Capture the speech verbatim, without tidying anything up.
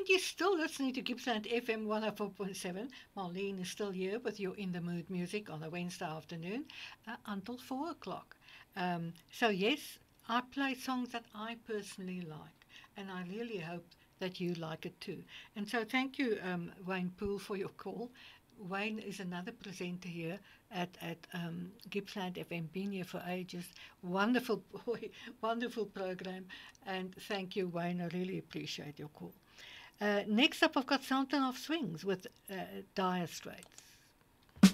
And you're still listening to Gippsland F M one oh four point seven. Marlene is still here with you in the mood music on a Wednesday afternoon uh, until four o'clock. Um, so, yes, I play songs that I personally like, and I really hope that you like it too. And so, thank you, um, Wayne Poole, for your call. Wayne is another presenter here at, at um, Gippsland F M, been here for ages. Wonderful boy, wonderful program. And thank you, Wayne. I really appreciate your call. Uh, next up, I've got Sound of Swings with uh, Dire Straits.